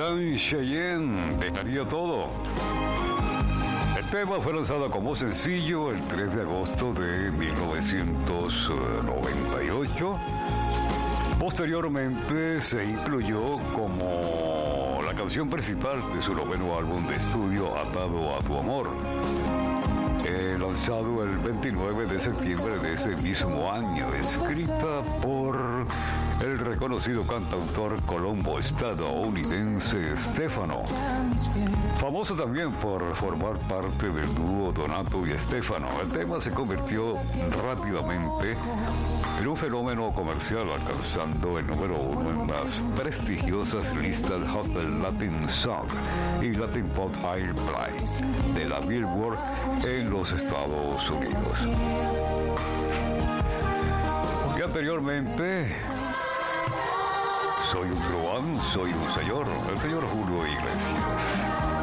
gran Cheyenne, Dejaría Todo. El tema fue lanzado como sencillo el 3 de agosto de 1998. Posteriormente se incluyó como la canción principal de su noveno álbum de estudio, Atado a tu Amor, lanzado el 29 de septiembre de ese mismo año, escrita por el reconocido cantautor colombo-estadounidense Stefano, famoso también por formar parte del dúo Donato y Stefano. El tema se convirtió rápidamente en un fenómeno comercial, alcanzando el número 1 en las prestigiosas listas Hot Latin Song y Latin Pop Airplay de la Billboard en los Estados Unidos. Y anteriormente, Soy un truán, soy un señor, el señor Julio Iglesias.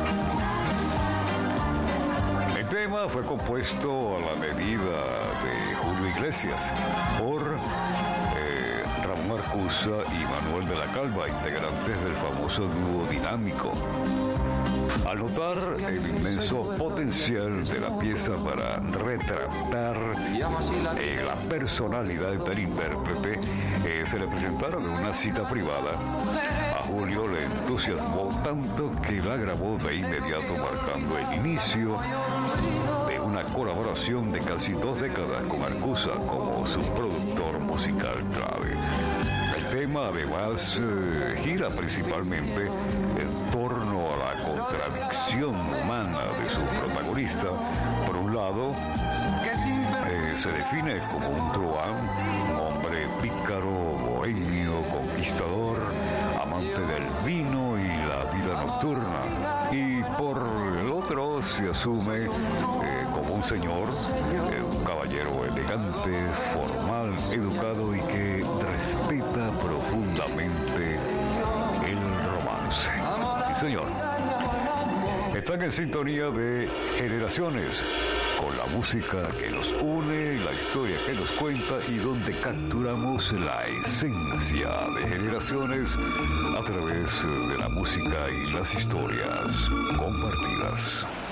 El tema fue compuesto a la medida de Julio Iglesias por Ramón Arcusa y Manuel de la Calva, integrantes del famoso dúo Dinámico. Al notar el inmenso potencial de la pieza para retratar la personalidad del intérprete, se le presentaron en una cita privada. A Julio le entusiasmó tanto que la grabó de inmediato, marcando el inicio de una colaboración de casi 2 décadas con Arcusa como su productor musical clave. El tema además gira principalmente en torno a la contradicción humana de su protagonista. Por un lado, se define como un truán, un hombre pícaro, bohemio, conquistador, amante del vino y la vida nocturna. Y por el otro se asume como un señor, un caballero elegante, formal, educado y que respeta profundamente el romance. Sí, señor. Están en sintonía de Generaciones, con la música que nos une, la historia que nos cuenta y donde capturamos la esencia de Generaciones a través de la música y las historias compartidas.